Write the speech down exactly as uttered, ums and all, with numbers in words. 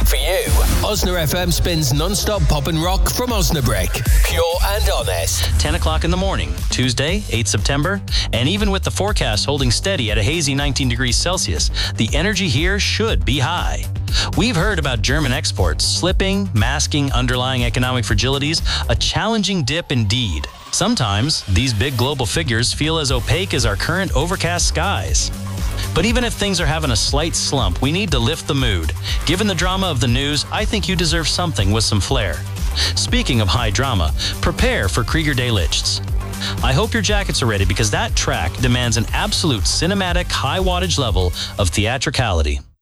for you. Osna F M spins non-stop pop and rock from Osnabrück. Pure and honest. ten o'clock in the morning, Tuesday, eighth September. And even with the forecast holding steady at a hazy nineteen degrees Celsius, the energy here should be high. We've heard about German exports slipping, masking underlying economic fragilities, a challenging dip indeed. Sometimes, these big global figures feel as opaque as our current overcast skies. But even if things are having a slight slump, we need to lift the mood. Given the drama of the news, I think you deserve something with some flair. Speaking of high drama, prepare for Krieger des Lichts. I hope your jackets are ready because that track demands an absolute cinematic high wattage level of theatricality.